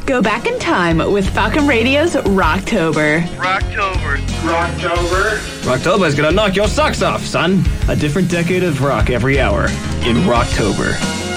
Go back in time with Falcon Radio's Rocktober. Rocktober is gonna knock your socks off, son. A different decade of rock every hour in Rocktober.